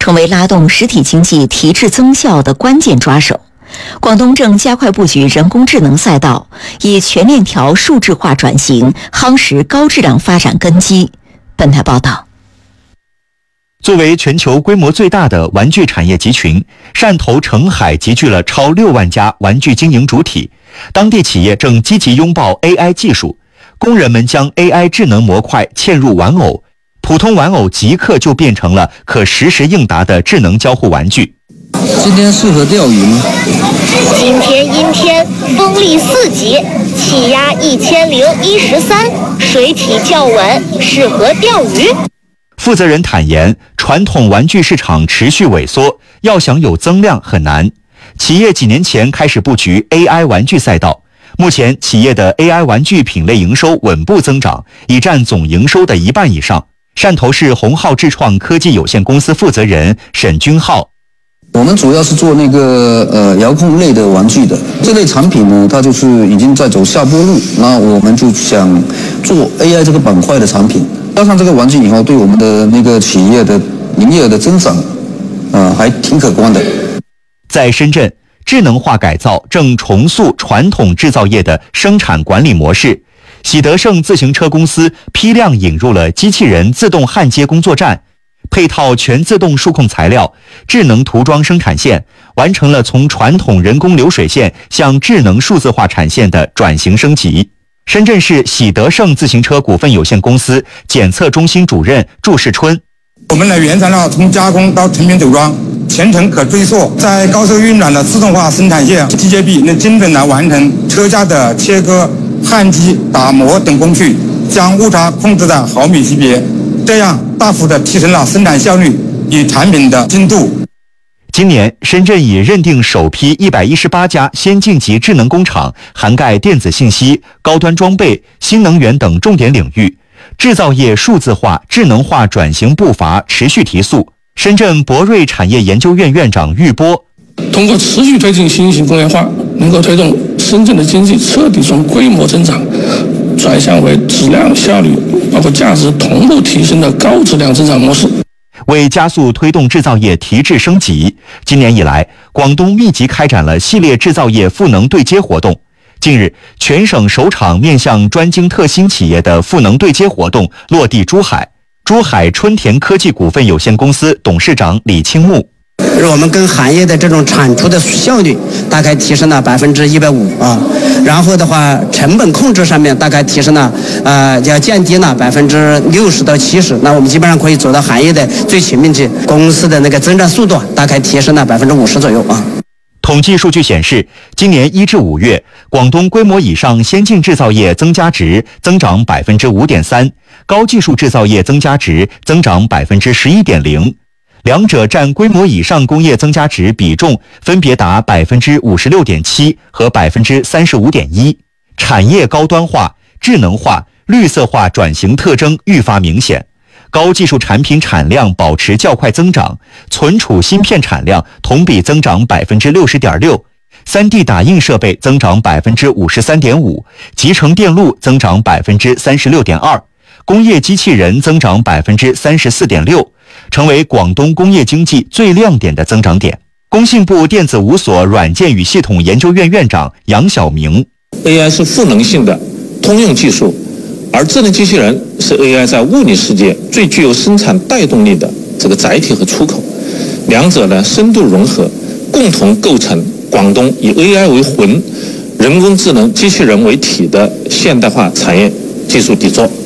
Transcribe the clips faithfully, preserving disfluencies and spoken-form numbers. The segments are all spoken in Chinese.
成为拉动实体经济提质增效的关键抓手。广东正加快布局人工智能赛道，以全链条数字化转型夯实高质量发展根基。本台报道。 作为全球规模最大的玩具产业集群，汕头澄海集聚了超六万家玩具经营主体，当地企业正积极拥抱 A I 技术，工人们将 A I 智能模块嵌入玩偶，普通玩偶即刻就变成了可实时应答的智能交互玩具。 今天适合钓鱼吗？ 今天阴天，风力四级，气压一千零一十三，水体较稳，适合钓鱼。 负责人坦言，传统玩具市场持续萎缩，要想有增量很难。企业几年前开始布局 A I 玩具赛道，目前企业的 A I 玩具品类营收稳步增长，已占总营收的一半以上。汕头市鸿浩智创科技有限公司负责人沈军浩。 我们主要是做那个呃遥控类的玩具的，这类产品呢，它就是已经在走下坡路，那我们就想做 A I 这个板块的产品，加上这个玩具以后，对我们的那个企业的营业额的增长，呃，还挺可观的。 在深圳，智能化改造正重塑传统制造业的生产管理模式。喜德盛自行车公司批量引入了机器人自动焊接工作站，配套全自动数控材料、智能涂装生产线，完成了从传统人工流水线向智能数字化产线的转型升级。深圳市喜德盛自行车股份有限公司检测中心主任祝世春： 我们的原材料从加工到成品组装全程可追溯，在高速运转的自动化生产线机械臂能精准地完成车架的切割、焊机、打磨等工序，将误差控制在毫米级别，这样大幅地提升了生产效率与产品的精度。 今年，深圳已认定首批一百一十八家先进级智能工厂，涵盖电子信息、高端装备、新能源等重点领域，制造业数字化、智能化转型步伐持续提速。深圳博瑞产业研究院院长喻波： 通过持续推进新型工业化，能够推动深圳的经济彻底从规模增长转向为质量、效率包括价值同步提升的高质量增长模式。 为加速推动制造业提质升级，今年以来，广东密集开展了系列制造业赋能对接活动。近日，全省首场面向专精特新企业的赋能对接活动落地珠海。珠海春田科技股份有限公司董事长李清木： 我们跟行业的这种产出的效率大概提升了百分之一百五啊，然后的话成本控制上面大概提升了呃要降低了百分之六十到七十，那我们基本上可以走到行业的最前面去，公司的那个增长速度大概提升了百分之五十左右啊。 统计数据显示，今年一至五月，广东规模以上先进制造业增加值增长百分之五点三，高技术制造业增加值增长百分之十一点零。两者占规模以上工业增加值比重分别达百分之五十六点七和百分之三十五点一，产业高端化、智能化、绿色化转型特征愈发明显。高技术产品产量保持较快增长，存储芯片产量同比增长百分之六十点六，三 D 打印设备增长百分之五十三点五，集成电路增长百分之三十六点二，工业机器人增长百分之三十四点六。成为广东工业经济最亮点的增长点。工信部电子五所软件与系统研究院院长杨晓明： A I 是赋能性的通用技术，而智能机器人是 A I 在物理世界最具有生产带动力的这个载体和出口，两者呢深度融合，共同构成广东以 A I 为魂、人工智能机器人为体的现代化产业技术底座。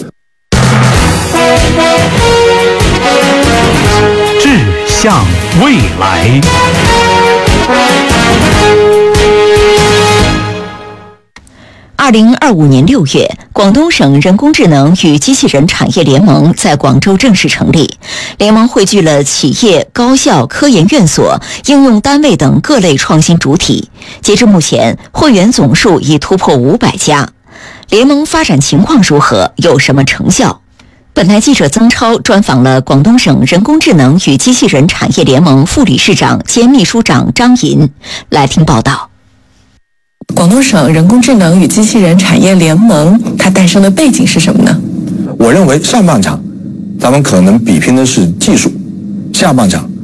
志向未来。 二零二五年六月，广东省人工智能与机器人产业联盟在广州正式成立。联盟汇聚了企业、高校、科研院所、应用单位等各类创新主体。截至目前，会员总数已突破五百家。联盟发展情况如何？有什么成效？本台记者曾超专访了广东省人工智能与机器人产业联盟副理事长兼秘书长张银，来听报道。 广东省人工智能与机器人产业联盟，它诞生的背景是什么呢？ 我认为上半场咱们可能比拼的是技术，下半场